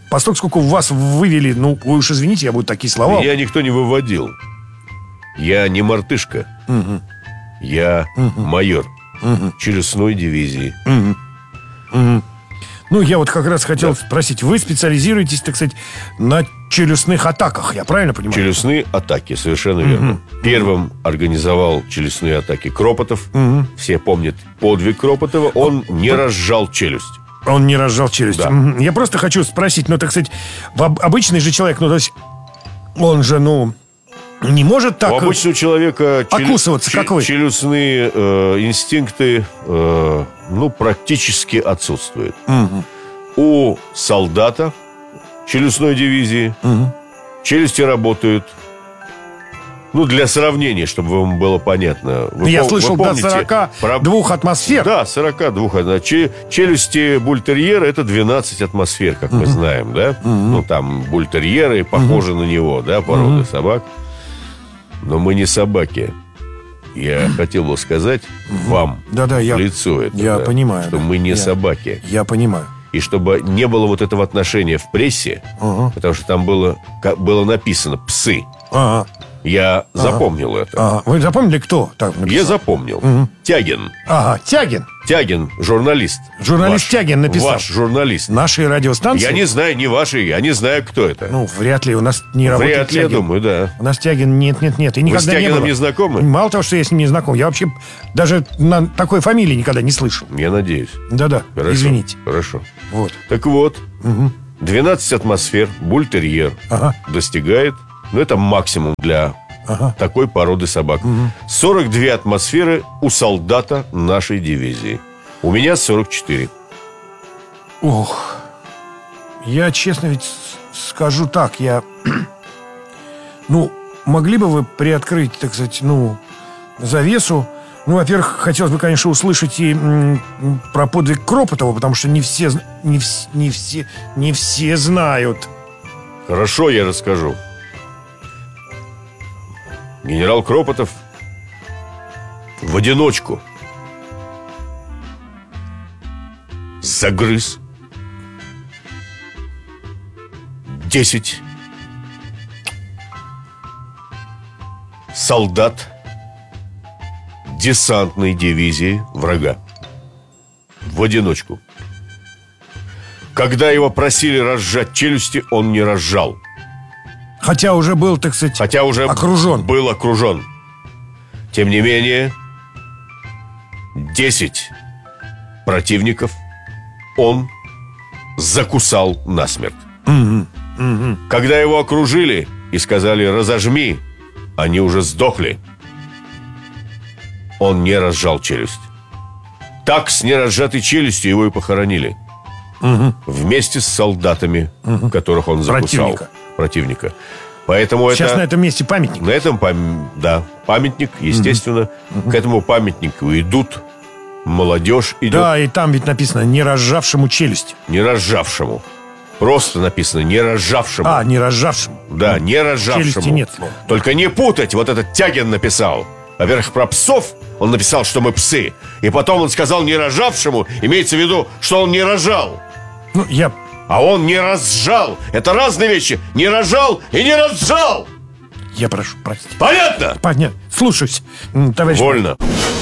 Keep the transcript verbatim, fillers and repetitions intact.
Поскольку сколько вас вывели, ну, вы уж извините, я буду такие слова. Меня никто не выводил. Я не мартышка. Угу. Я угу. майор угу. челюстной дивизии. Угу. Угу. Ну, я вот как раз хотел да. спросить, вы специализируетесь, так сказать, на челюстных атаках, я правильно понимаю? Челюстные атаки, совершенно верно. Угу. Первым организовал челюстные атаки Кропотов. Угу. Все помнят подвиг Кропотова. Он не разжал челюсть. Он не разжал челюсть. Да. Я просто хочу спросить, ну, так сказать, обычный же человек, ну, то есть, он же, ну, не может так... У обычного человека окусываться, челю... как вы. челюстные э, инстинкты, э, ну, практически отсутствуют. Угу. У солдата челюстной дивизии угу. челюсти работают. Ну, для сравнения, чтобы вам было понятно. Вы Я пом- слышал, до сорока двух про... атмосфер. Да, сорока двух. Ч- челюсти бультерьера — это двенадцать атмосфер, как uh-huh. мы знаем, да? Uh-huh. Ну, там бультерьеры похожи uh-huh. на него, да, породы uh-huh. собак. Но мы не собаки. Я хотел бы сказать uh-huh. вам да-да, в я... лицо это, я да, понимаю, что да. мы не я... собаки. Я понимаю. И чтобы не было вот этого отношения в прессе, uh-huh. потому что там было, было написано «псы». Ага. Я ага. запомнил это. Ага. Вы запомнили, кто так написал? Я запомнил. Угу. Тягин. Ага, Тягин. Тягин, журналист. Журналист ваш, Тягин написал. Ваш журналист. Нашей радиостанции? Я не знаю, не вашей, я не знаю, кто это. Ну, вряд ли, у нас не работает Вряд ли, Тягин. Я думаю, да. У нас Тягин нет-нет-нет. И никогда Вы с Тягином не было. не знакомы? Мало того, что я с ним не знаком, я вообще даже на такой фамилии никогда не слышал. Я надеюсь. Да-да, Хорошо, извините. Хорошо. Вот. Так вот, угу. двенадцать атмосфер бультерьер ага. достигает, ну, это максимум для... Ага. такой породы собак. Угу. сорок две атмосферы у солдата нашей дивизии. У меня сорок четыре. Ох. Я честно ведь скажу так, я... ну, могли бы вы приоткрыть, так сказать, ну, завесу? Ну, во-первых, хотелось бы, конечно, услышать и м, про подвиг Кропотова, потому что не все, не, вс, не все, не все знают. Хорошо, я расскажу. Генерал Кропотов в одиночку загрыз десять солдат десантной дивизии врага. В одиночку. Когда его просили разжать челюсти, он не разжал. Хотя уже был, так сказать, Хотя уже окружен. был окружен. Тем не менее, десять противников он закусал насмерть. Угу, угу. Когда его окружили и сказали «разожми», они уже сдохли. Он не разжал челюсть. Так с неразжатой челюстью его и похоронили. Угу. Вместе с солдатами, угу. которых он закусал. Противника. Противника. Поэтому сейчас это, на этом месте памятник. На этом пам... да, памятник, естественно. Угу. К этому памятнику идут, молодежь идет. Да, и там ведь написано «не разжавшему челюсть». Не разжавшему. Просто написано «не разжавшему». А, не разжавшему. Да, не разжавшему. Челюсти нет слова. Только не путать, вот этот Тягин написал. Во-первых, про псов он написал, что мы псы. И потом он сказал «не разжавшему», имеется в виду, что он не рожал. Ну, я... А он не разжал. Это разные вещи. Не рожал и не разжал. Я прошу простить. Понятно? Понятно. Слушаюсь, товарищ. Вольно.